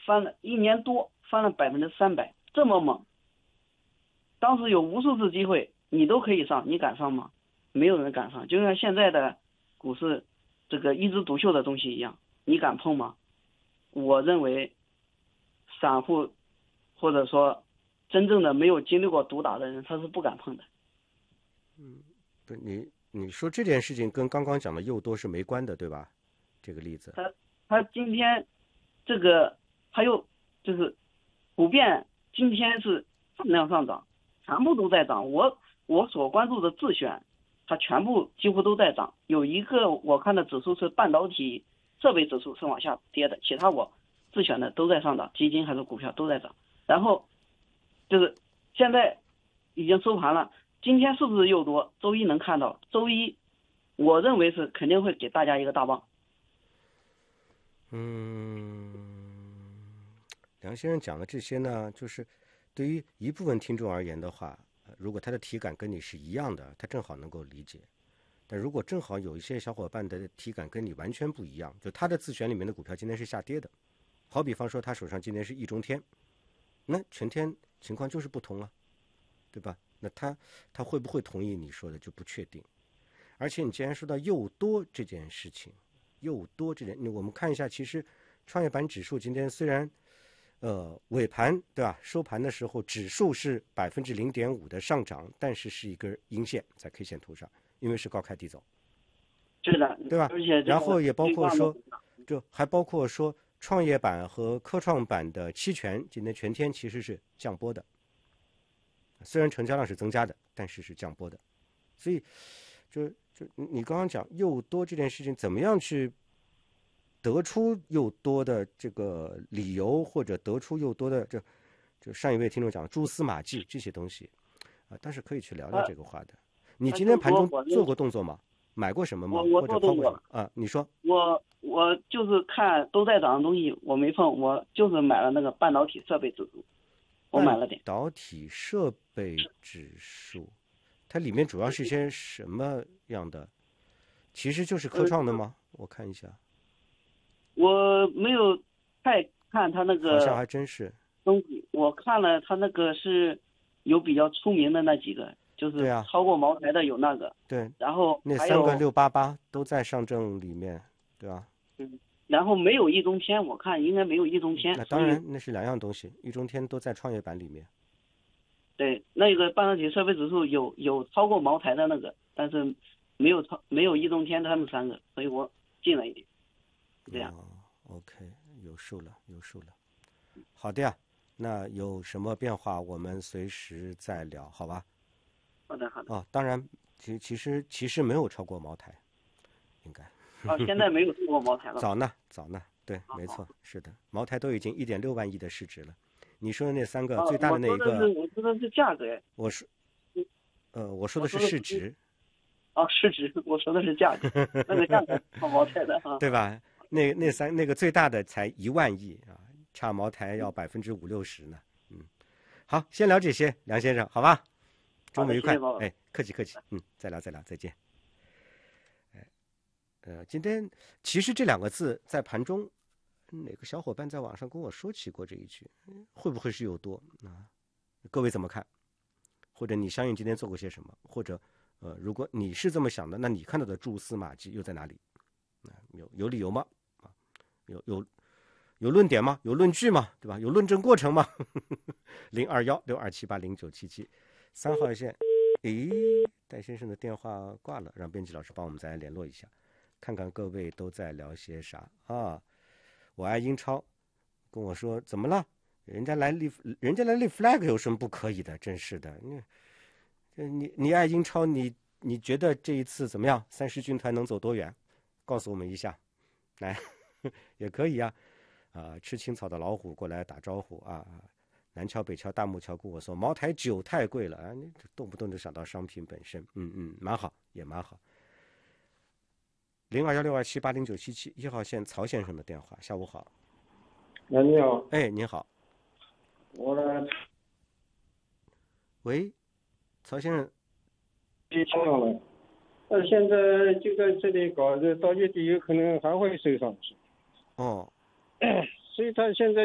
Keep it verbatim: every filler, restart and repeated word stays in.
翻了一年多，翻了百分之三百，这么猛。当时有无数次机会，你都可以上，你敢上吗？没有人敢上，就像现在的股市这个一枝独秀的东西一样，你敢碰吗？我认为，散户或者说真正的没有经历过毒打的人，他是不敢碰的。 嗯，不，你你说这件事情跟刚刚讲的诱多是没关的，对吧？这个例子， 他他今天这个还有就是普遍今天是大量上涨，全部都在涨。我我所关注的自选，它全部几乎都在涨。有一个我看的指数是半导体设备指数是往下跌的，其他我自选的都在上涨，基金还是股票都在涨。然后就是现在已经收盘了，今天是不是又多？周一能看到，周一我认为是肯定会给大家一个大棒。 嗯，梁先生讲的这些呢，就是对于一部分听众而言的话，如果他的体感跟你是一样的，他正好能够理解。但如果正好有一些小伙伴的体感跟你完全不一样，就他的自选里面的股票今天是下跌的，好比方说他手上今天是易中天，那全天情况就是不同啊，对吧？那他他会不会同意你说的就不确定。而且你既然说到诱多这件事情，诱多这件，我们看一下，其实创业板指数今天虽然呃尾盘对吧，收盘的时候指数是百分之零点五的上涨，但是是一根阴线在 K 线图上，因为是高开低走， 是的， 对吧？ 而且然后也包括说，就还包括说创业板和科创板的期权今天全天其实是降波的，虽然成交量是增加的，但是是降波的，所以就就你刚刚讲诱多这件事情，怎么样去得出诱多的这个理由，或者得出诱多的这就上一位听众讲蛛丝马迹这些东西啊，但是可以去聊聊这个话的。你今天盘中做过动作吗？买过什么吗？ 我我或者抛过什么啊？你说我我就是看都在涨的东西，我没碰，我就是买了那个半导体设备指数，我买了点。 半导体设备指数，它里面主要是一些什么样的？其实就是科创的吗？呃、我看一下， 我没有太看它那个， 好像还真是东西。我看了它那个是有比较出名的那几个，就是超过茅台的有那个， 对、啊， 然后那三个六八八都在上证里面，对吧？ 嗯，然后没有易中天，我看应该没有易中天。 那当然，那是两样东西，易中天都在创业板里面。 对，那个半导体设备指数有有超过茅台的那个，但是没有超没有易中天他们三个，所以我进了一点，这样。 哦 ，OK， 有数了，有数了。好的呀，那有什么变化我们随时再聊，好吧？ 好的，好的。 哦，当然，其其实其实没有超过茅台，应该。 啊，现在没有超过茅台了。 早呢，早呢，对，没错，是的，茅台都已经一点六万亿的市值了。你说的那三个、 啊、 最大的那一个， 我说的是我说的是价格哎。 我说，呃，我说的是市值。 哦，市值，我说的是价格，那个价格超茅台的啊， 对吧？那那三那个最大的才一万亿啊，差茅台要百分之五六十呢。嗯，好，先聊这些，梁先生，好吧？周末愉快，哎，客气客气，嗯，再聊再聊，再见。哎，呃，今天其实这两个字在盘中，哪个小伙伴在网上跟我说起过这一句，会不会是有多啊？各位怎么看？或者你相应今天做过些什么？或者呃，如果你是这么想的，那你看到的蛛丝马迹又在哪里？啊，有有理由吗？啊，有有有论点吗？有论据吗？对吧？有论证过程吗？零二幺六二七八零九七七，三号线。诶，戴先生的电话挂了，让编辑老师帮我们再来联络一下，看看各位都在聊些啥啊？我爱英超跟我说怎么了？人家来立，人家来立 flag 有什么不可以的？真是的，你你你爱英超，你你觉得这一次怎么样？三狮军团能走多远？告诉我们一下，来也可以啊。啊，吃青草的老虎过来打招呼啊！南桥、北桥、大木桥跟我说，茅台酒太贵了啊！你动不动就想到商品本身，嗯嗯，蛮好，也蛮好。零二幺六二七八零九七七，一号线曹先生的电话，下午好。 哎，你好。 哎，你好。 我呢？ 喂，曹先生。 听到了。呃，现在就在这里搞，到月底有可能还会收上去。 哦。 所以他现在。